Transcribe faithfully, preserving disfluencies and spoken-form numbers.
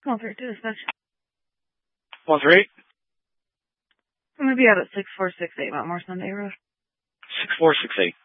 Call three two dispatch. One three eight. I'm gonna be out at six four six eight Mount Morris Sunday Road. Six four six eight.